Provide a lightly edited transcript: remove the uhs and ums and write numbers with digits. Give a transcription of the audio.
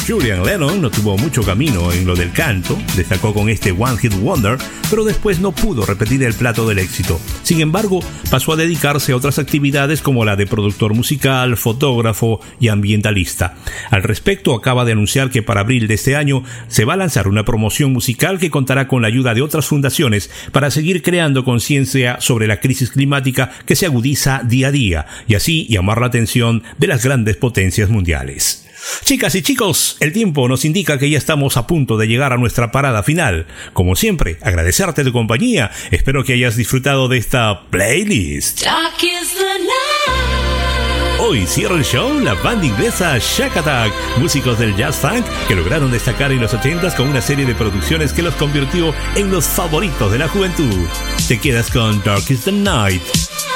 Julian Lennon no tuvo mucho camino en lo del canto, destacó con este One Hit Wonder, pero después no pudo repetir el plato del éxito. Sin embargo, pasó a dedicarse a otras actividades como la de productor musical, fotógrafo y ambientalista. Al respecto, acaba de anunciar que para abril de este año se va a lanzar una promoción musical que contará con la ayuda de otras fundaciones para seguir creando conciencia sobre la crisis climática que se agudiza día a día y así llamar la atención de las grandes potencias mundiales. Chicas y chicos, el tiempo nos indica que ya estamos a punto de llegar a nuestra parada final. Como siempre, agradecerte tu compañía. Espero que hayas disfrutado de esta playlist. Hoy cierra el show la banda inglesa Shack Attack, músicos del jazz funk que lograron destacar en los 80s con una serie de producciones que los convirtió en los favoritos de la juventud. Te quedas con Dark is the Night.